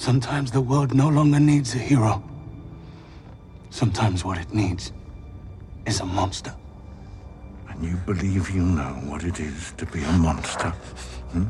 Sometimes the world no longer needs a hero. Sometimes what it needs is a monster. And you believe you know what it is to be a monster? Hmm?